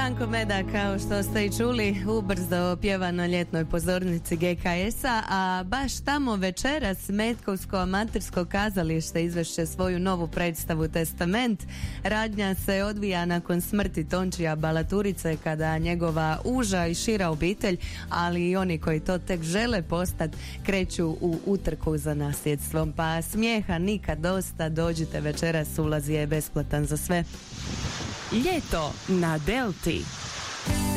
Branko Meda, kao što ste i čuli, ubrzo pjeva na ljetnoj pozornici GKS-a, a baš tamo večeras Metkovsko amatersko kazalište izvešće svoju novu predstavu Testament. Radnja se odvija nakon smrti Tončija Balaturice, kada njegova uža i šira obitelj, ali i oni koji to tek žele postati, kreću u utrku za nasljedstvom. Pa smijeha nikad dosta, dođite večeras, ulaz je besplatan za sve. Ljeto na Delti.